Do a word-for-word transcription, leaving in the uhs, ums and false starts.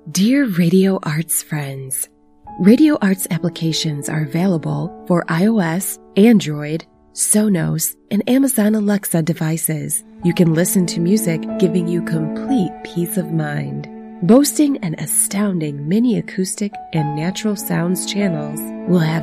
Dear Radio Arts friends, Radio Arts applications are available for iOS, Android, Sonos, and Amazon Alexa devices. You can listen to music, giving you complete peace of mind. Boasting an astounding mini acoustic and natural sounds channels will have